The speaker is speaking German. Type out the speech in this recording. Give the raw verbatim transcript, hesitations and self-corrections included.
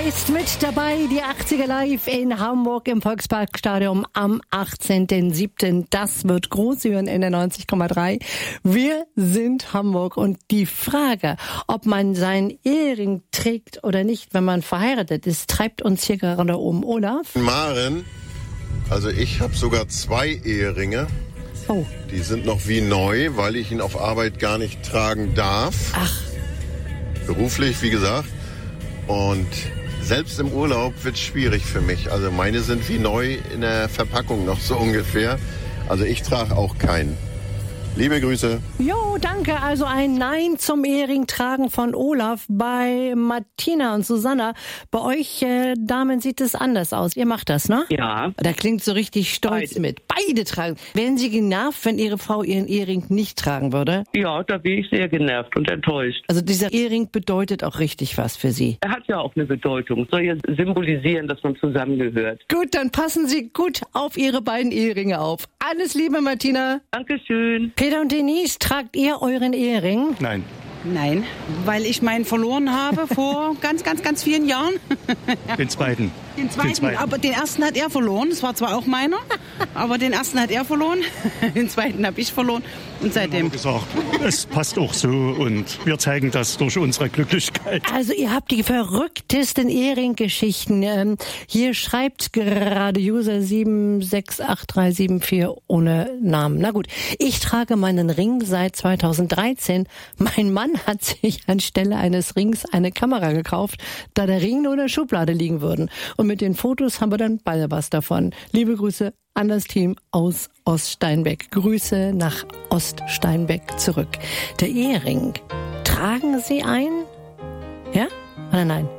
ist mit dabei, die achtziger Live in Hamburg im Volksparkstadion am achtzehnten siebten Das wird groß, Sie hören in der neunzig Komma drei. Wir sind Hamburg und die Frage, ob man seinen Ehering trägt oder nicht, wenn man verheiratet ist, treibt uns hier gerade um. Olaf? Maren, also ich habe sogar zwei Eheringe. Oh. Die sind noch wie neu, weil ich ihn auf Arbeit gar nicht tragen darf. Ach. Beruflich, wie gesagt. Und selbst im Urlaub wird es schwierig für mich. Also meine sind wie neu in der Verpackung noch so ungefähr. Also ich trage auch keinen. Liebe Grüße. Jo, danke. Also ein Nein zum Ehering tragen von Olaf. Bei Martina und Susanna, bei euch äh, Damen sieht es anders aus. Ihr macht das, ne? Ja. Da klingt so richtig stolz Beide. mit. Beide tragen. Wären Sie genervt, wenn Ihre Frau ihren Ehering nicht tragen würde? Ja, da bin ich sehr genervt und enttäuscht. Also dieser Ehering bedeutet auch richtig was für Sie. Er hat ja auch eine Bedeutung. Soll ja symbolisieren, dass man zusammengehört. Gut, dann passen Sie gut auf Ihre beiden Eheringe auf. Alles Liebe, Martina. Dankeschön. Peter und Denise, tragt ihr euren Ehering? Nein. Nein, weil ich meinen verloren habe vor ganz, ganz, ganz vielen Jahren. Den zweiten. Den zweiten, Den zweiten. aber den ersten hat er verloren. Das war zwar auch meiner, aber den ersten hat er verloren. Den zweiten habe ich verloren. Und seitdem. Haben gesagt, es passt auch so und wir zeigen das durch unsere Glücklichkeit. Also ihr habt die verrücktesten Ehring-Geschichten. Ähm, hier schreibt gerade User sieben sechs acht drei sieben vier ohne Namen. Na gut, ich trage meinen Ring seit zweitausenddreizehn. Mein Mann hat sich anstelle eines Rings eine Kamera gekauft, da der Ring nur in der Schublade liegen würde. Und mit den Fotos haben wir dann beide was davon. Liebe Grüße an das Team aus Oststeinbeck. Grüße nach Oststeinbeck zurück. Der Ehering, tragen Sie ein? Ja oder nein?